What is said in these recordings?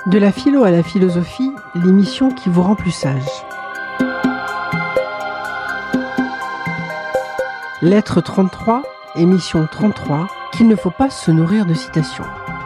De la philo à la philosophie, l'émission qui vous rend plus sage. Lettre 33, émission 33, qu'il ne faut pas se nourrir de citations.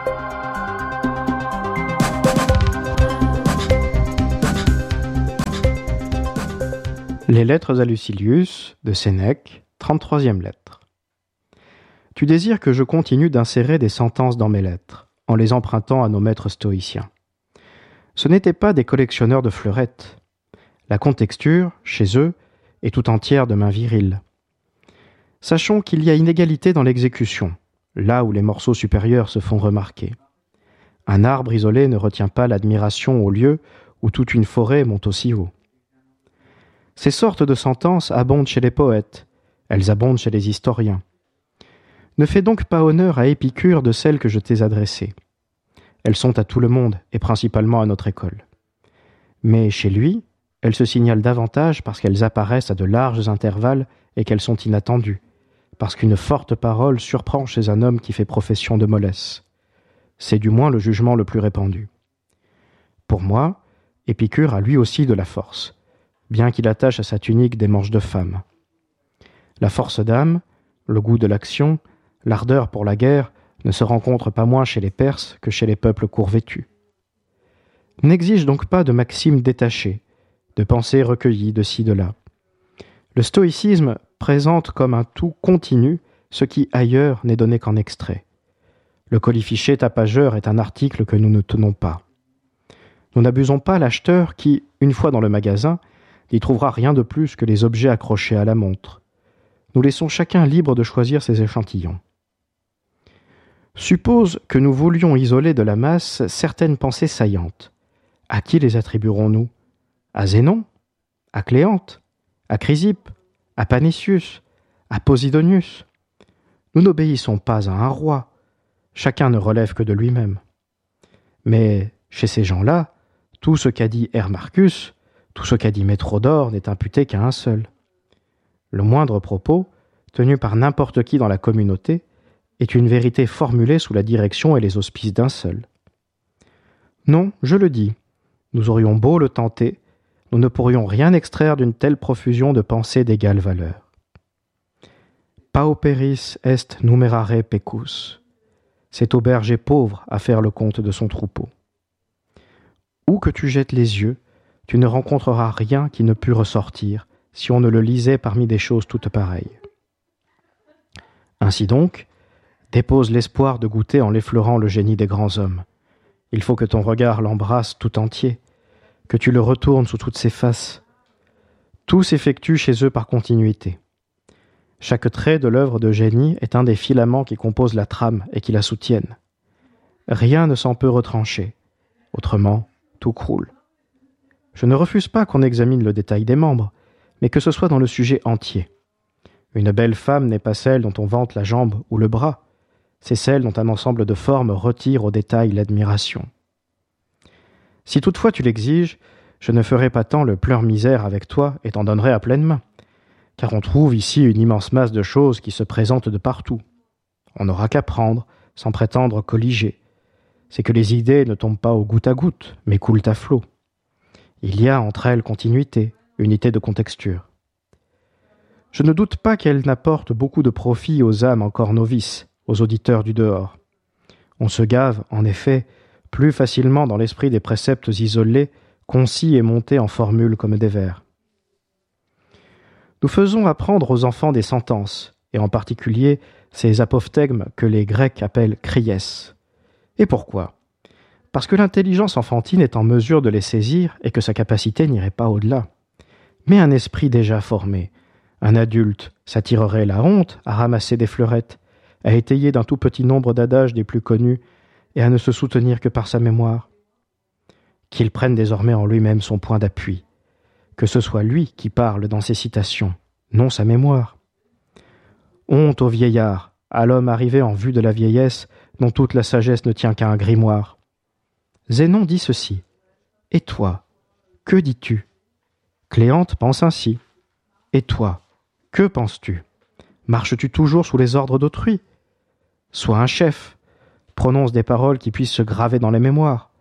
Les lettres à Lucilius, de Sénèque, 33e lettre. Tu désires que je continue d'insérer des sentences dans mes lettres, en les empruntant à nos maîtres stoïciens. Ce n'étaient pas des collectionneurs de fleurettes. La contexture, chez eux, est tout entière de mains viriles. Sachons qu'il y a inégalité dans l'exécution, là où les morceaux supérieurs se font remarquer. Un arbre isolé ne retient pas l'admiration au lieu où toute une forêt monte aussi haut. Ces sortes de sentences abondent chez les poètes, elles abondent chez les historiens. Ne fais donc pas honneur à Épicure de celles que je t'ai adressées. Elles sont à tout le monde, et principalement à notre école. Mais chez lui, elles se signalent davantage parce qu'elles apparaissent à de larges intervalles et qu'elles sont inattendues, parce qu'une forte parole surprend chez un homme qui fait profession de mollesse. C'est du moins le jugement le plus répandu. Pour moi, Épicure a lui aussi de la force, bien qu'il attache à sa tunique des manches de femme. La force d'âme, le goût de l'action, l'ardeur pour la guerre ne se rencontrent pas moins chez les Perses que chez les peuples court-vêtus. N'exige donc pas de maximes détachées, de pensées recueillies de ci de là. Le stoïcisme présente comme un tout continu ce qui ailleurs n'est donné qu'en extrait. Le colifichet tapageur est un article que nous ne tenons pas. Nous n'abusons pas l'acheteur qui, une fois dans le magasin, n'y trouvera rien de plus que les objets accrochés à la montre. Nous laissons chacun libre de choisir ses échantillons. Suppose que nous voulions isoler de la masse certaines pensées saillantes. À qui les attribuerons-nous ? À Zénon ? À Cléante ? À Chrysippe ? À Panétius ? À Posidonius ? Nous n'obéissons pas à un roi. Chacun ne relève que de lui-même. Mais chez ces gens-là, tout ce qu'a dit Hermarchus, tout ce qu'a dit Métrodore n'est imputé qu'à un seul. Le moindre propos, tenu par n'importe qui dans la communauté, est une vérité formulée sous la direction et les auspices d'un seul. Non, je le dis, nous aurions beau le tenter, nous ne pourrions rien extraire d'une telle profusion de pensées d'égale valeur. Pauperis est numerare pecus. C'est au berger pauvre à faire le compte de son troupeau. Où que tu jettes les yeux, tu ne rencontreras rien qui ne pût ressortir si on ne le lisait parmi des choses toutes pareilles. Ainsi donc, dépose l'espoir de goûter en l'effleurant le génie des grands hommes. Il faut que ton regard l'embrasse tout entier, que tu le retournes sous toutes ses faces. Tout s'effectue chez eux par continuité. Chaque trait de l'œuvre de génie est un des filaments qui composent la trame et qui la soutiennent. Rien ne s'en peut retrancher. Autrement, tout croule. Je ne refuse pas qu'on examine le détail des membres, mais que ce soit dans le sujet entier. Une belle femme n'est pas celle dont on vante la jambe ou le bras, c'est celle dont un ensemble de formes retire au détail l'admiration. Si toutefois tu l'exiges, je ne ferai pas tant le pleur-misère avec toi et t'en donnerai à pleine main, car on trouve ici une immense masse de choses qui se présentent de partout. On n'aura qu'à prendre, sans prétendre colliger. C'est que les idées ne tombent pas au goutte à goutte, mais coulent à flot. Il y a entre elles continuité, unité de contexture. Je ne doute pas qu'elles n'apportent beaucoup de profit aux âmes encore novices, aux auditeurs du dehors. On se gave, en effet, plus facilement dans l'esprit des préceptes isolés, concis et montés en formules comme des vers. Nous faisons apprendre aux enfants des sentences, et en particulier ces apophthegmes que les Grecs appellent kriès. Et pourquoi ? Parce que l'intelligence enfantine est en mesure de les saisir et que sa capacité n'irait pas au-delà. Mais un esprit déjà formé, un adulte, s'attirerait la honte à ramasser des fleurettes, à étayer d'un tout petit nombre d'adages des plus connus et à ne se soutenir que par sa mémoire. Qu'il prenne désormais en lui-même son point d'appui, que ce soit lui qui parle dans ses citations, non sa mémoire. Honte au vieillard, à l'homme arrivé en vue de la vieillesse, dont toute la sagesse ne tient qu'à un grimoire. Zénon dit ceci. Et toi, que dis-tu ? Cléante pense ainsi. Et toi, que penses-tu ? Marches-tu toujours sous les ordres d'autrui ? Sois un chef. Prononce des paroles qui puissent se graver dans les mémoires.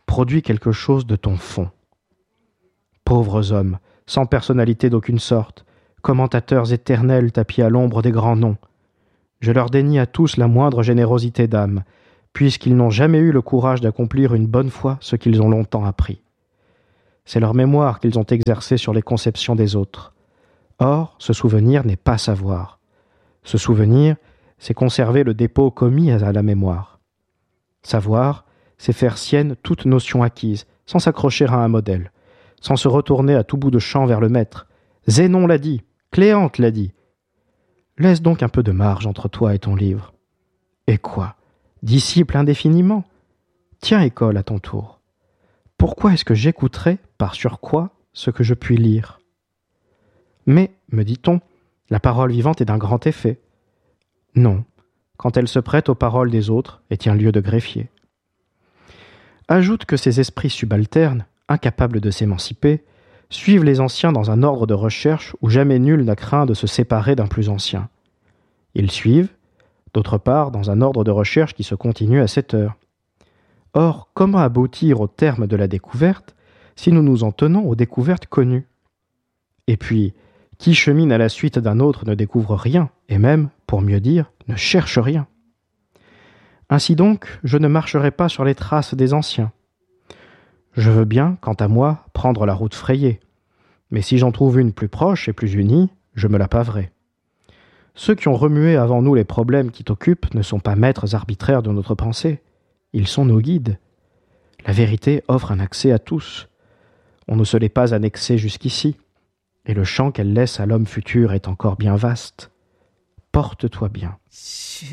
produis quelque chose de ton fond. Pauvres hommes, sans personnalité d'aucune sorte, commentateurs éternels tapis à l'ombre des grands noms, je leur dénie à tous la moindre générosité d'âme, puisqu'ils n'ont jamais eu le courage d'accomplir une bonne fois ce qu'ils ont longtemps appris. C'est leur mémoire qu'ils ont exercée sur les conceptions des autres. Or, ce souvenir n'est pas savoir. Ce souvenir, c'est conserver le dépôt commis à la mémoire. Savoir, c'est faire sienne toute notion acquise, sans s'accrocher à un modèle, sans se retourner à tout bout de champ vers le maître. Zénon l'a dit, Cléante l'a dit. Laisse donc un peu de marge entre toi et ton livre. Et quoi ? Disciple indéfiniment ? Tiens école à ton tour. Pourquoi est-ce que j'écouterais, par surcroît, ce que je puis lire ? Mais, me dit-on, la parole vivante est d'un grand effet. Non, quand elle se prête aux paroles des autres et tient lieu de greffier. Ajoute que ces esprits subalternes, incapables de s'émanciper, suivent les anciens dans un ordre de recherche où jamais nul n'a craint de se séparer d'un plus ancien. Ils suivent, d'autre part, dans un ordre de recherche qui se continue à cette heure. Or, comment aboutir au terme de la découverte si nous nous en tenons aux découvertes connues ? Et puis, qui chemine à la suite d'un autre ne découvre rien, et même, pour mieux dire, ne cherche rien. Ainsi donc, je ne marcherai pas sur les traces des anciens. Je veux bien, quant à moi, prendre la route frayée, mais si j'en trouve une plus proche et plus unie, je me la paverai. Ceux qui ont remué avant nous les problèmes qui t'occupent ne sont pas maîtres arbitraires de notre pensée, ils sont nos guides. La vérité offre un accès à tous. On ne se l'est pas annexé jusqu'ici, et le champ qu'elle laisse à l'homme futur est encore bien vaste. Porte-toi bien.